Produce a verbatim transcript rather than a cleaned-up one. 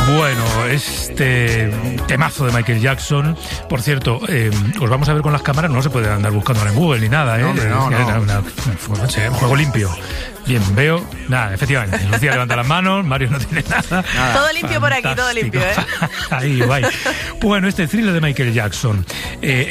Bueno, este temazo de Michael Jackson, por cierto, eh, os vamos a ver con las cámaras, no se puede andar buscando ahora en Google ni nada, ¿eh? No, hombre, no, Una, no. una, una, un juego limpio. Bien, veo, nada, efectivamente, Lucía levanta las manos, Mario no tiene nada. Nada. Todo limpio por aquí, todo limpio, ¿eh? Ahí, guay. Bueno, este thriller de Michael Jackson. Eh,